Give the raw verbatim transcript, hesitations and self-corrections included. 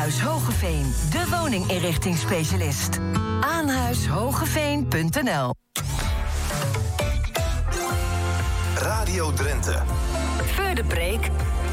Aanhuis Hogeveen, de woninginrichtingsspecialist. aanhuishogeveen punt n l. Radio Drenthe. Voor de break.